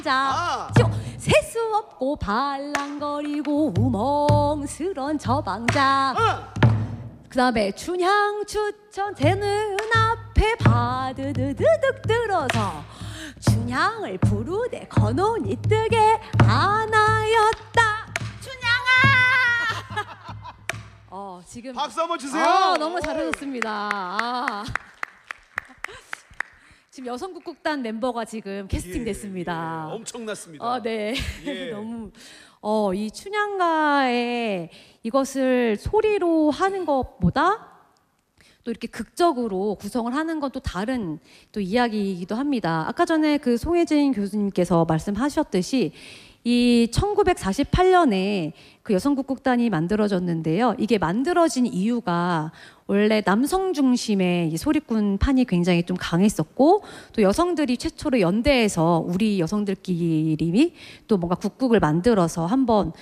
셀 수 없고 발랑거리고 우멍스런 저방장. 그 다음에 춘향 추천 제 눈앞에 바드드드득 들어서 춘향을 부르되 건원이 뜨게 하나였다. 춘향아! 지금 박수 한번 주세요. 너무 잘하셨습니다. 지금 여성국곡단 멤버가 지금 캐스팅됐습니다. 엄청났습니다. 네. 너무 이 춘향가의 이것을 소리로 하는 것보다 또 이렇게 극적으로 구성을 하는 건 또 다른 또 이야기이기도 합니다. 아까 전에 그 송혜진 교수님께서 말씀하셨듯이 이 1948년에 그 여성국곡단이 만들어졌는데요. 이게 만들어진 이유가 원래 남성 중심의 이 소리꾼판이 굉장히 좀 강했었고, 또 여성들이 최초로 연대해서 우리 여성들끼리 또 뭔가 국곡을 만들어서 한번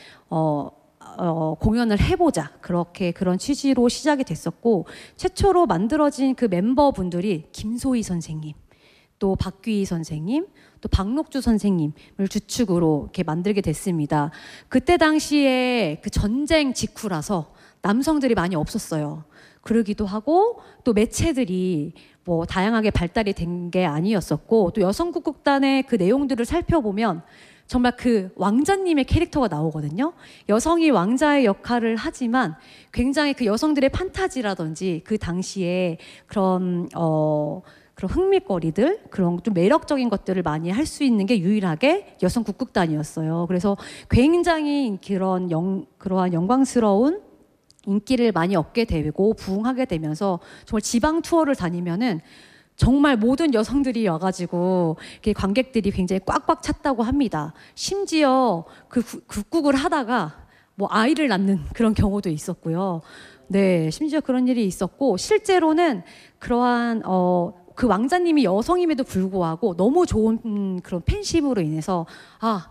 공연을 해보자, 그런 취지로 시작이 됐었고, 최초로 만들어진 그 멤버분들이 김소희 선생님, 또 박귀희 선생님, 또 박록주 선생님을 주축으로 이렇게 만들게 됐습니다. 그때 당시에 그 전쟁 직후라서 남성들이 많이 없었어요. 그러기도 하고, 또 매체들이 뭐 다양하게 발달이 된 게 아니었었고, 또 여성국곡단의 그 내용들을 살펴보면 정말 그 왕자님의 캐릭터가 나오거든요. 여성이 왕자의 역할을 하지만 굉장히 그 여성들의 판타지라든지 그 당시에 그런 흥미거리들, 그런 좀 매력적인 것들을 많이 할 수 있는 게 유일하게 여성국극단이었어요. 그래서 굉장히 그러한 영광스러운 인기를 많이 얻게 되고 부흥하게 되면서 정말 지방 투어를 다니면은 정말 모든 여성들이 와가지고 관객들이 굉장히 꽉꽉 찼다고 합니다. 심지어 그 국국을 하다가 뭐 아이를 낳는 그런 경우도 있었고요. 네, 심지어 그런 일이 있었고, 실제로는 그러한 그 왕자님이 여성임에도 불구하고 너무 좋은 그런 팬심으로 인해서